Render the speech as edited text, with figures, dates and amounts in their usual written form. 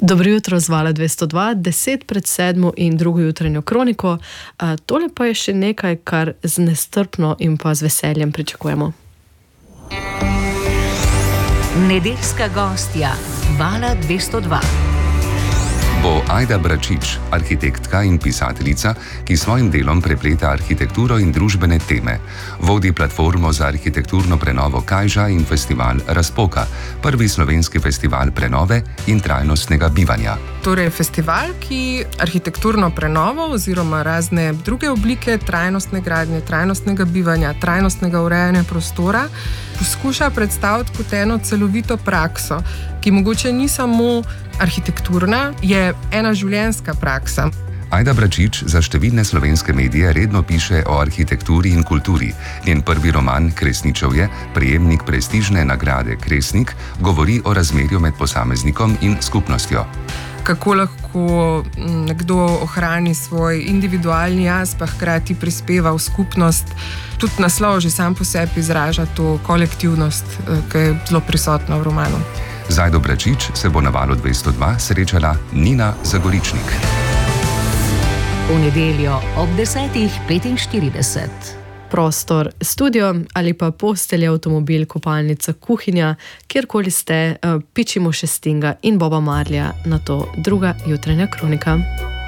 Dobro jutro z Vala 202, 6:50 in drugo jutranjo kroniko. Tole pa je še nekaj, kar z nestrpno in pa z veseljem pričakujemo. Nedeljska gostja Vala 202. Bo Ajda Bračič, arhitektka in pisateljica, ki s svojim delom prepleta arhitekturo in družbene teme. Vodi platformo za arhitekturno prenovo Kajža in festival Razpoka, prvi slovenski festival prenove in trajnostnega bivanja. Torej festival, ki arhitekturno prenovo oziroma razne druge oblike trajnostne gradnje, trajnostnega bivanja, trajnostnega urejanja prostora poskuša predstaviti kot eno celovito prakso, ki mogoče ni samo arhitekturna, je ena življenjska praksa. Ajda Bračič za številne slovenske medije redno piše o arhitekturi in kulturi. Njen prvi roman Kresničevje, prejemnik prestižne nagrade Kresnik, govori o razmerju med posameznikom in skupnostjo. Kako lahko nekdo ohrani svoj individualni jaz, pa hkrati prispeva v skupnost. Tudi naslov že sam po sebi izraža to kolektivnost, ki je zelo prisotna v romanu. Z Ajdo Bračič se bo na Valu 202 srečala Nina Zagoričnik. V nedeljo ob 10:45. Prostor, studio ali pa postelja, avtomobil, kopalnica, kuhinja, kjerkoli ste, pičimo še Stinga in Boba Marleya, na to druga jutranja kronika.